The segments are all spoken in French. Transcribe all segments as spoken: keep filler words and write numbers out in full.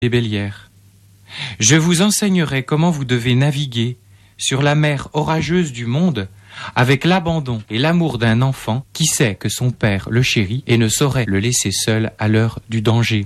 des Bélières. Je vous enseignerai comment vous devez naviguer sur la mer orageuse du monde avec l'abandon et l'amour d'un enfant qui sait que son père le chérit et ne saurait le laisser seul à l'heure du danger.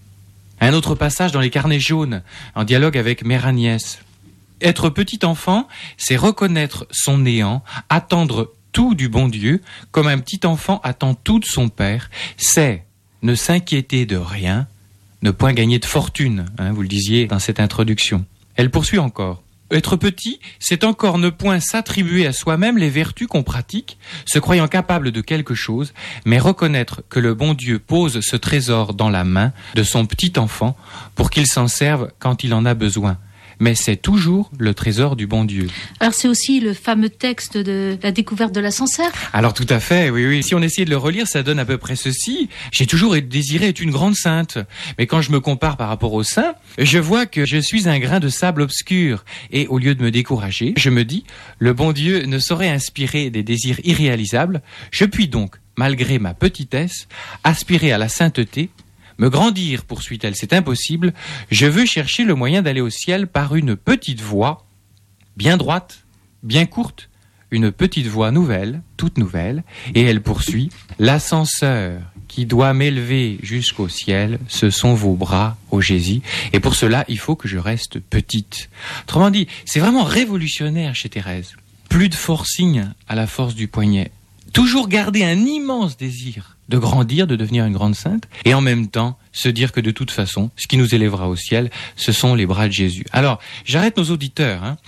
Un autre passage dans les carnets jaunes, en dialogue avec Mère Agnès. Être petit enfant, c'est reconnaître son néant, attendre tout du bon Dieu, comme un petit enfant attend tout de son père, c'est ne s'inquiéter de rien, ne point gagner de fortune, hein, vous le disiez dans cette introduction. Elle poursuit encore. Être petit, c'est encore ne point s'attribuer à soi-même les vertus qu'on pratique, se croyant capable de quelque chose, mais reconnaître que le bon Dieu pose ce trésor dans la main de son petit enfant pour qu'il s'en serve quand il en a besoin. Mais c'est toujours le trésor du bon Dieu. Alors c'est aussi le fameux texte de la découverte de la Sancerre. Alors tout à fait, oui, oui. Si on essayait de le relire, ça donne à peu près ceci. J'ai toujours désiré être une grande sainte. Mais quand je me compare par rapport aux saints, je vois que je suis un grain de sable obscur. Et au lieu de me décourager, je me dis, le bon Dieu ne saurait inspirer des désirs irréalisables. Je puis donc, malgré ma petitesse, aspirer à la sainteté. Me grandir, poursuit-elle, c'est impossible. Je veux chercher le moyen d'aller au ciel par une petite voie, bien droite, bien courte, une petite voie nouvelle, toute nouvelle. Et elle poursuit, l'ascenseur qui doit m'élever jusqu'au ciel, ce sont vos bras, ô Jésus. Et pour cela, il faut que je reste petite. Autrement dit, c'est vraiment révolutionnaire chez Thérèse. Plus de forcing à la force du poignet. Toujours garder un immense désir de grandir, de devenir une grande sainte, et en même temps se dire que de toute façon, ce qui nous élèvera au ciel, ce sont les bras de Jésus. Alors, j'arrête nos auditeurs. Hein.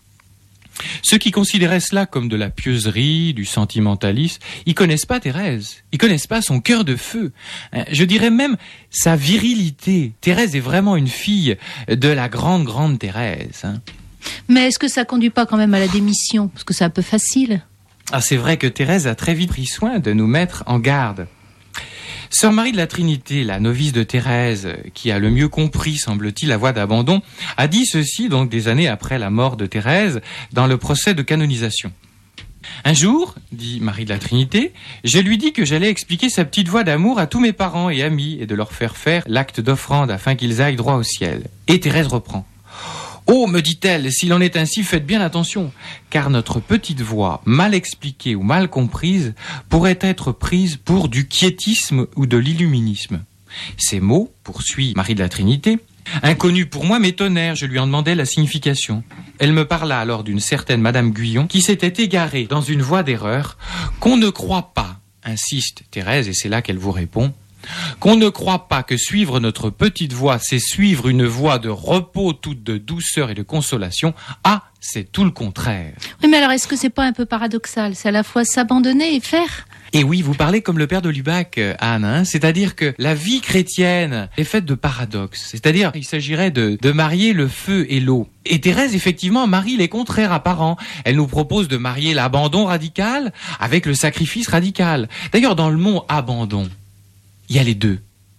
Ceux qui considéraient cela comme de la pieuserie, du sentimentalisme, ils connaissent pas Thérèse, ils connaissent pas son cœur de feu. Je dirais même sa virilité. Thérèse est vraiment une fille de la grande, grande Thérèse. Hein. Mais est-ce que ça conduit pas quand même à la démission? Parce que c'est un peu facile. Ah, c'est vrai que Thérèse a très vite pris soin de nous mettre en garde. Sœur Marie de la Trinité, la novice de Thérèse, qui a le mieux compris, semble-t-il, la voie d'abandon, a dit ceci, donc des années après la mort de Thérèse, dans le procès de canonisation. Un jour, dit Marie de la Trinité, je lui dis que j'allais expliquer sa petite voie d'amour à tous mes parents et amis et de leur faire faire l'acte d'offrande afin qu'ils aillent droit au ciel. Et Thérèse reprend. Oh, me dit-elle, s'il en est ainsi, faites bien attention, car notre petite voix, mal expliquée ou mal comprise, pourrait être prise pour du quiétisme ou de l'illuminisme. Ces mots, poursuit Marie de la Trinité, inconnus pour moi m'étonnèrent, je lui en demandai la signification. Elle me parla alors d'une certaine Madame Guyon, qui s'était égarée dans une voie d'erreur, qu'on ne croit pas, insiste Thérèse, et c'est là qu'elle vous répond, qu'on ne croit pas que suivre notre petite voie, c'est suivre une voie de repos toute de douceur et de consolation. Ah, c'est tout le contraire. Oui, mais alors est-ce que c'est pas un peu paradoxal? C'est à la fois s'abandonner et faire. Et oui, vous parlez comme le père de Lubac, Anne, hein, c'est-à-dire que la vie chrétienne est faite de paradoxes. C'est-à-dire il s'agirait de, de marier le feu et l'eau. Et Thérèse, effectivement, marie les contraires apparents. Elle nous propose de marier l'abandon radical avec le sacrifice radical. D'ailleurs, dans le mot abandon, il y a les deux.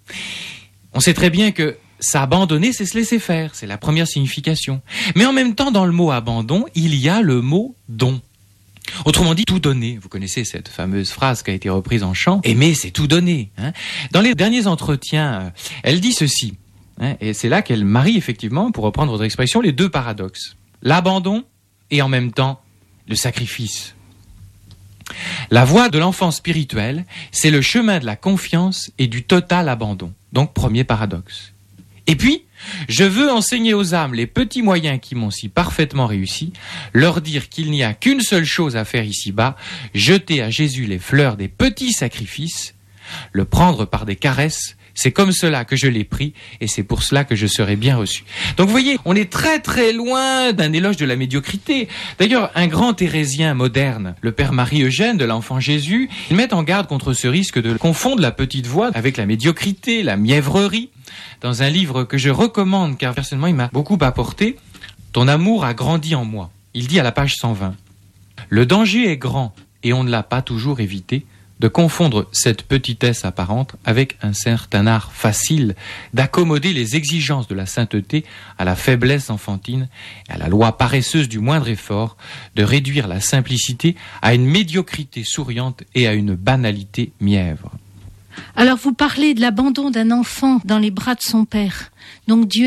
On sait très bien que s'abandonner, c'est se laisser faire. C'est la première signification. Mais en même temps, dans le mot abandon, il y a le mot don. Autrement dit, tout donner. Vous connaissez cette fameuse phrase qui a été reprise en chant. Aimer, c'est tout donner. Hein. Dans les derniers entretiens, elle dit ceci. Hein, et c'est là qu'elle marie, effectivement, pour reprendre votre expression, les deux paradoxes. L'abandon et en même temps, le sacrifice. La voie de l'enfant spirituel, c'est le chemin de la confiance et du total abandon. Donc, premier paradoxe. Et puis, je veux enseigner aux âmes les petits moyens qui m'ont si parfaitement réussi, leur dire qu'il n'y a qu'une seule chose à faire ici-bas, jeter à Jésus les fleurs des petits sacrifices, le prendre par des caresses. C'est comme cela que je l'ai pris et c'est pour cela que je serai bien reçu. Donc vous voyez, on est très très loin d'un éloge de la médiocrité. D'ailleurs, un grand thérésien moderne, le père Marie-Eugène de l'Enfant Jésus, il met en garde contre ce risque de confondre la petite voix avec la médiocrité, la mièvrerie. Dans un livre que je recommande car personnellement il m'a beaucoup apporté, « Ton amour a grandi en moi ». Il dit à la page cent vingt, « Le danger est grand et on ne l'a pas toujours évité. » de confondre cette petitesse apparente avec un certain art facile d'accommoder les exigences de la sainteté à la faiblesse enfantine, à la loi paresseuse du moindre effort, de réduire la simplicité à une médiocrité souriante et à une banalité mièvre. Alors vous parlez de l'abandon d'un enfant dans les bras de son père. Donc Dieu